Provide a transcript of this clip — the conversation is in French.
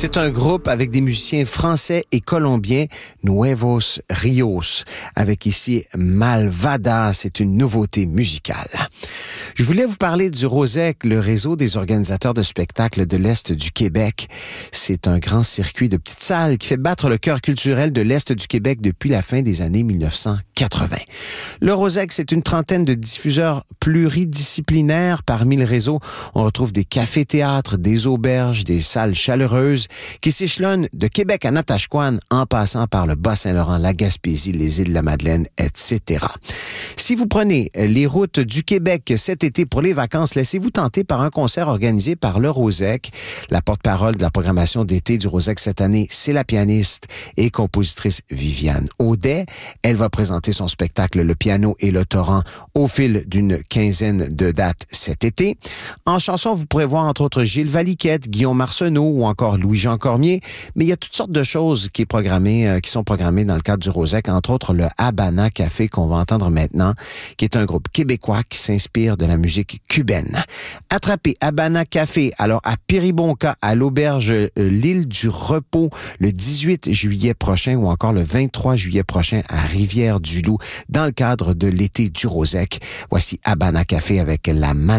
C'est un groupe avec des musiciens français et colombiens, Nuevos Rios, avec ici Malvada, c'est une nouveauté musicale. Je voulais vous parler du Rosec, le réseau des organisateurs de spectacles de l'Est du Québec. C'est un grand circuit de petites salles qui fait battre le cœur culturel de l'Est du Québec depuis la fin des années 1980. Le Rosec, c'est une trentaine de diffuseurs pluridisciplinaires. Parmi le réseau, on retrouve des cafés-théâtres, des auberges, des salles chaleureuses qui s'échelonnent de Québec à Natashquan en passant par le Bas-Saint-Laurent, la Gaspésie, les îles de la Madeleine, etc. Si vous prenez les routes du Québec cet été pour les vacances, laissez-vous tenter par un concert organisé par le Rosec. La porte-parole de la programmation d'été du Rosec cette année, c'est la pianiste et compositrice Viviane Audet. Elle va présenter son spectacle Le piano et le torrent au fil d'une quinzaine de dates cet été. En chanson, vous pourrez voir entre autres Gilles Valiquette, Guillaume Arsenault ou encore Louis-Jean Cormier, mais il y a toutes sortes de choses qui sont programmées dans le cadre du Rosec, entre autres le Habana Café qu'on va entendre maintenant, qui est un groupe québécois qui s'inspire de la musique cubaine. Attrapez Habana Café, alors à Péribonka, à l'auberge l'Île du Repos, le 18 juillet prochain ou encore le 23 juillet prochain à Rivière-du-Loup, dans le cadre de l'été du Rosec. Voici Habana Café avec la